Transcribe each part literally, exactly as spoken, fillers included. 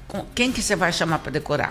quem que você vai chamar para decorar?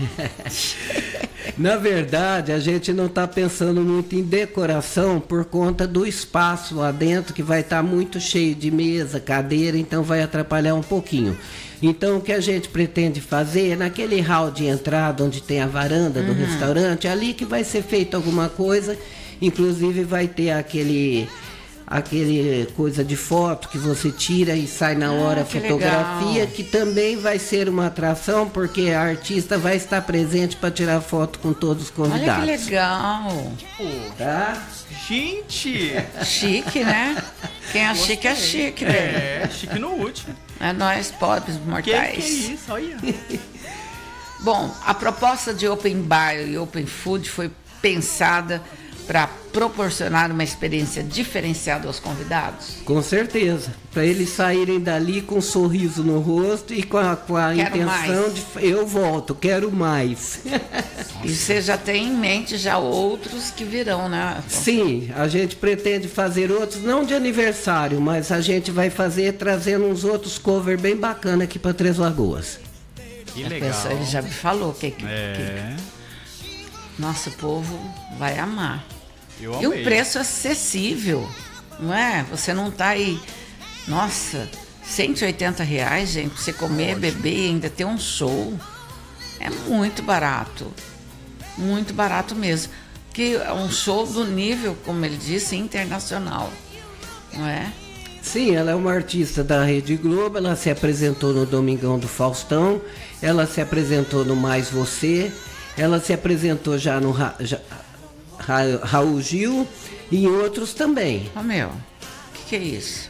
Na verdade, a gente não está pensando muito em decoração por conta do espaço lá dentro, que vai estar tá muito cheio de mesa, cadeira, então vai atrapalhar um pouquinho. Então, o que a gente pretende fazer é naquele hall de entrada, onde tem a varanda do uhum. restaurante, ali que vai ser feito alguma coisa, inclusive vai ter aquele... aquele coisa de foto que você tira e sai na hora, ah, que fotografia, legal. Que também vai ser uma atração, porque a artista vai estar presente para tirar foto com todos os convidados. Olha que legal. Tá? Gente! Chique, né? Quem é chique é chique, né? É, chique no último. É nós, pobres mortais. Que, que é isso? Olha. Bom, a proposta de Open Bar e Open Food foi pensada para proporcionar uma experiência diferenciada aos convidados? Com certeza. Para eles saírem dali com um sorriso no rosto e com a, com a intenção mais. de eu volto, quero mais. E você já tem em mente já outros que virão, né? Sim, a gente pretende fazer outros, não de aniversário, mas a gente vai fazer trazendo uns outros covers bem bacana aqui para Três Lagoas. Que legal. Pessoa, ele já me falou que... que, é. que nosso povo vai amar. Eu e um preço acessível, não é? Você não tá aí, nossa, cento e oitenta reais, gente, pra você comer, beber e ainda ter um show. É muito barato, muito barato mesmo. Que é um show do nível, como ele disse, internacional, não é? Sim, ela é uma artista da Rede Globo, ela se apresentou no Domingão do Faustão, ela se apresentou no Mais Você, ela se apresentou já no... Já, Ra- Raul Gil e outros também. Ô oh, meu, o que, que é isso?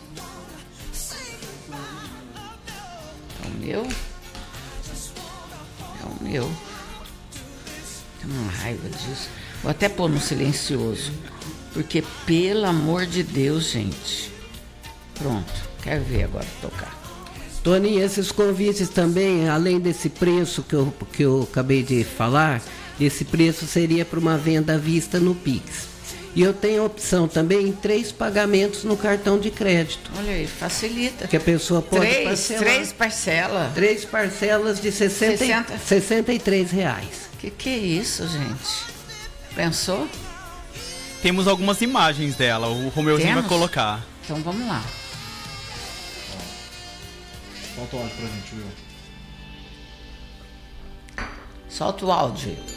É o meu? É o meu. Tenho uma raiva disso. Vou até pôr no silencioso. Porque, pelo amor de Deus, gente. Pronto, quero ver agora tocar. Tony, esses convites também, além desse preço que eu, que eu acabei de falar, esse preço seria para uma venda à vista no Pix. E eu tenho a opção também em três pagamentos no cartão de crédito. Olha aí, facilita. Que a pessoa pode três, parcelar. Três parcelas? Três parcelas de sessenta, sessenta e três reais. Que que é isso, gente? Pensou? Temos algumas imagens dela, o Romeuzinho vai colocar. Então vamos lá. Solta o áudio pra gente, viu? Solta o áudio.